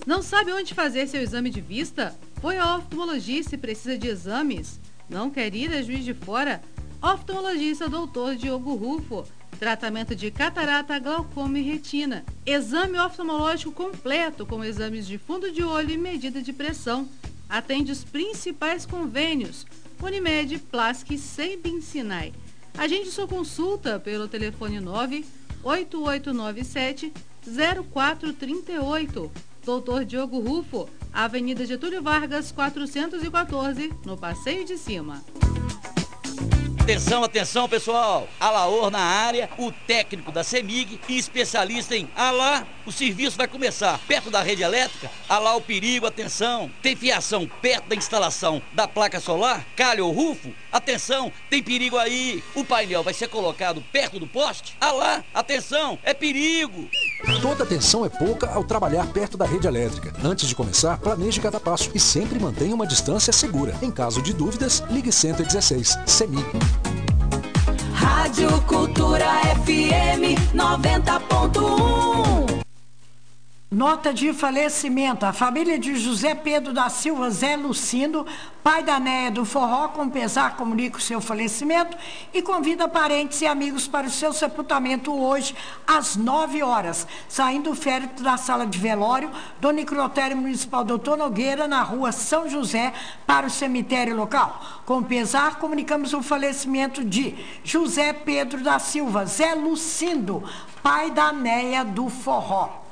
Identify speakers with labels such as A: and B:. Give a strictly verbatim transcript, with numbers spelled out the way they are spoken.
A: Não sabe onde fazer seu exame de vista? Foi ao oftalmologista e precisa de exames? Não quer ir a Juiz de Fora? Oftalmologista doutor Diogo Rufo. Tratamento de catarata, glaucoma e retina. Exame oftalmológico completo com exames de fundo de olho e medida de pressão. Atende os principais convênios: Unimed, Plasc e Sembin Sinai. Agende sua consulta pelo telefone nove oito oito nove sete zero quatro três oito. doutor Diogo Rufo, Avenida Getúlio Vargas, quatrocentos e quatorze, no Passeio de Cima.
B: Atenção, atenção, pessoal. Alaor na área, o técnico da CEMIG e especialista em Alá. O serviço vai começar perto da rede elétrica. Alá o perigo, atenção. Tem fiação perto da instalação da placa solar? Calha ou rufo? Atenção, tem perigo aí. O painel vai ser colocado perto do poste? Alá, atenção, é perigo.
C: Toda atenção é pouca ao trabalhar perto da rede elétrica. Antes de começar, planeje cada passo e sempre mantenha uma distância segura. Em caso de dúvidas, ligue cento e dezesseis. CEMIG.
D: Rádio Cultura F M noventa ponto um.
E: Nota de falecimento. A família de José Pedro da Silva Zé Lucindo, pai da Néia do Forró, com pesar comunica o seu falecimento e convida parentes e amigos para o seu sepultamento hoje, às nove horas, saindo o féretro da sala de velório do necrotério municipal doutor Nogueira, na rua São José, para o cemitério local. Com pesar, comunicamos o falecimento de José Pedro da Silva Zé Lucindo, pai da Néia do Forró.